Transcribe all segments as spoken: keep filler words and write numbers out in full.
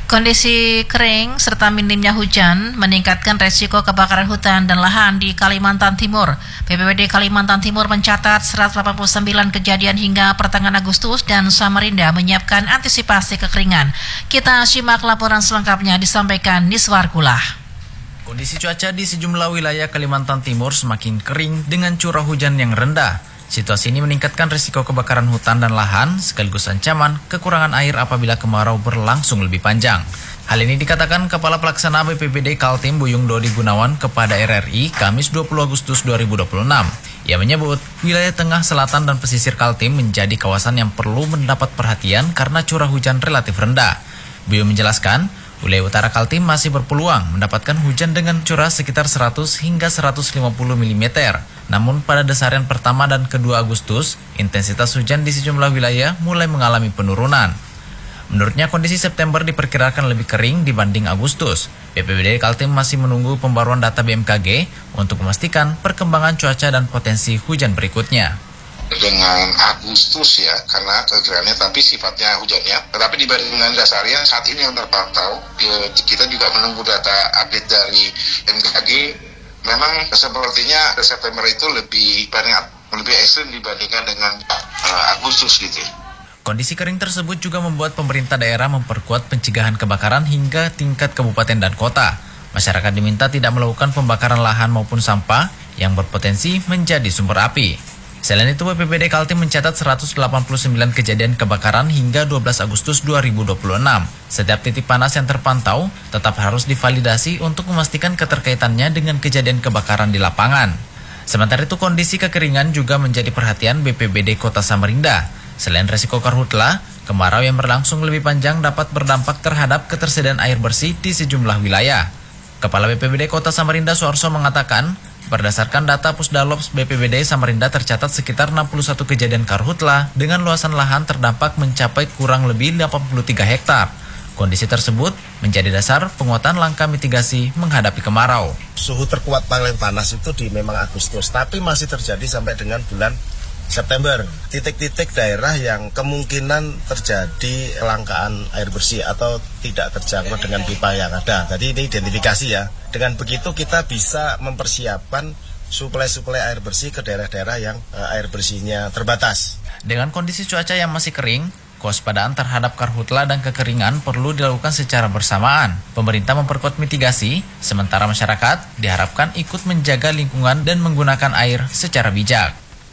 Kondisi kering serta minimnya hujan meningkatkan resiko kebakaran hutan dan lahan di Kalimantan Timur. B P B D Kalimantan Timur mencatat seratus delapan puluh sembilan kejadian hingga pertengahan Agustus dan Samarinda menyiapkan antisipasi kekeringan. Kita simak laporan selengkapnya disampaikan Niswar Kulah. Kondisi cuaca di sejumlah wilayah Kalimantan Timur semakin kering dengan curah hujan yang rendah. Situasi ini meningkatkan risiko kebakaran hutan dan lahan sekaligus ancaman kekurangan air apabila kemarau berlangsung lebih panjang. Hal ini dikatakan Kepala Pelaksana B P B D Kaltim Buyung Dodi Gunawan kepada R R I Kamis dua puluh Agustus dua ribu dua puluh enam. Ia menyebut wilayah tengah, selatan, dan pesisir Kaltim menjadi kawasan yang perlu mendapat perhatian karena curah hujan relatif rendah. Buyung menjelaskan, wilayah utara Kaltim masih berpeluang mendapatkan hujan dengan curah sekitar seratus hingga seratus lima puluh milimeter. Namun pada dasarian pertama dan kedua Agustus, intensitas hujan di sejumlah wilayah mulai mengalami penurunan. Menurutnya kondisi September diperkirakan lebih kering dibanding Agustus. B P B D Kaltim masih menunggu pembaruan data B M K G untuk memastikan perkembangan cuaca dan potensi hujan berikutnya. Dengan Agustus ya, karena kekeringannya tapi sifatnya hujannya. Tetapi dibanding dengan dasarian saat ini yang terpantau, kita juga menunggu data update dari M K G. Memang sepertinya September itu lebih banyak, lebih ekstrim dibandingkan dengan uh, Agustus gitu. Kondisi kering tersebut juga membuat pemerintah daerah memperkuat pencegahan kebakaran hingga tingkat kabupaten dan kota. Masyarakat diminta tidak melakukan pembakaran lahan maupun sampah yang berpotensi menjadi sumber api. Selain itu, B P B D Kaltim mencatat seratus delapan puluh sembilan kejadian kebakaran hingga dua belas Agustus dua ribu dua puluh enam. Setiap titik panas yang terpantau tetap harus divalidasi untuk memastikan keterkaitannya dengan kejadian kebakaran di lapangan. Sementara itu, kondisi kekeringan juga menjadi perhatian B P B D Kota Samarinda. Selain resiko karhutla, kemarau yang berlangsung lebih panjang dapat berdampak terhadap ketersediaan air bersih di sejumlah wilayah. Kepala B P B D Kota Samarinda Suarso mengatakan, berdasarkan data Pusdalops B P B D Samarinda tercatat sekitar enam puluh satu kejadian karhutla dengan luasan lahan terdampak mencapai kurang lebih delapan puluh tiga hektar. Kondisi tersebut menjadi dasar penguatan langkah mitigasi menghadapi kemarau. Suhu terkuat paling panas itu di memang Agustus, tapi masih terjadi sampai dengan bulan September. Titik-titik daerah yang kemungkinan terjadi kelangkaan air bersih atau tidak terjangkau dengan pipa yang ada. Jadi ini identifikasi ya. Dengan begitu kita bisa mempersiapkan suplai-suplai air bersih ke daerah-daerah yang uh, air bersihnya terbatas. Dengan kondisi cuaca yang masih kering, kewaspadaan terhadap karhutla dan kekeringan perlu dilakukan secara bersamaan. Pemerintah memperkuat mitigasi, sementara masyarakat diharapkan ikut menjaga lingkungan dan menggunakan air secara bijak.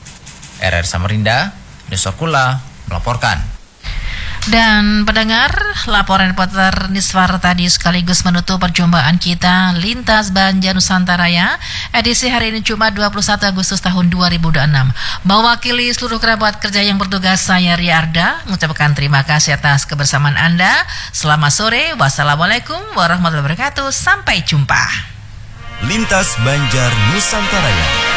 R R Samarinda, Niswar Kulah melaporkan. Dan pendengar, laporan reporter Niswar tadi sekaligus menutup perjumpaan kita Lintas Banjar Nusantara ya, edisi hari ini Jumat dua puluh satu Agustus tahun dua ribu dua puluh enam. Mewakili seluruh kerabat kerja yang bertugas, saya Ria Arda mengucapkan terima kasih atas kebersamaan Anda. Selamat sore, wassalamualaikum warahmatullahi wabarakatuh. Sampai jumpa. Lintas Banjar Nusantara ya.